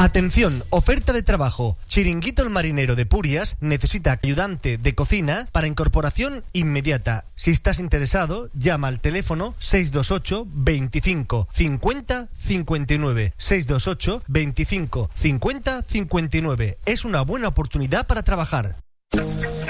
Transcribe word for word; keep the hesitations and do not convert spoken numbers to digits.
Atención, oferta de trabajo. Chiringuito El Marinero de Purias necesita ayudante de cocina para incorporación inmediata. Si estás interesado, llama al teléfono seis dos ocho, veinticinco, cincuenta, cincuenta y nueve. seis dos ocho, veinticinco, cincuenta, cincuenta y nueve. Es una buena oportunidad para trabajar.